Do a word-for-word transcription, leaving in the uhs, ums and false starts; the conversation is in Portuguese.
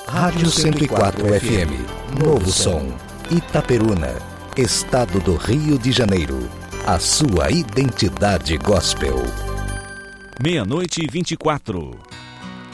Rádio cento e quatro F M, Novo Som, Itaperuna, Estado do Rio de Janeiro. A sua identidade gospel. Meia-noite e vinte e quatro.